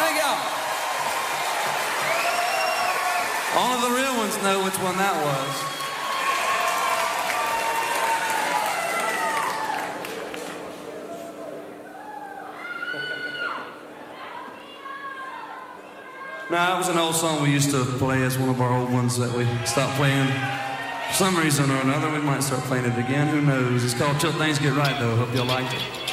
Thank y'all. Only the real ones know which one that was. Now, that was an old song we used to play as one of our old ones that we stopped playing. For some reason or another, we might start playing it again. Who knows? It's called Till Things Get Right, though. Hope y'all liked it.